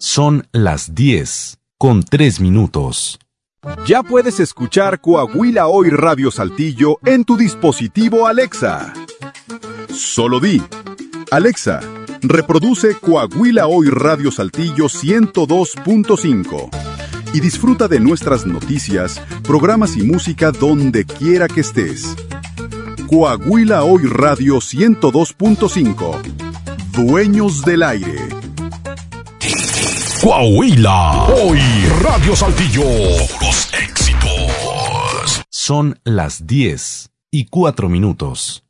Son las 10:03. Ya puedes escuchar Coahuila Hoy Radio Saltillo en tu dispositivo Alexa. Solo di: Alexa, reproduce Coahuila Hoy Radio Saltillo 102.5 y disfruta de nuestras noticias, programas y música donde quiera que estés. Coahuila Hoy Radio 102.5. Dueños del aire. Coahuila Hoy Radio Saltillo. Los éxitos. Son las 10:04.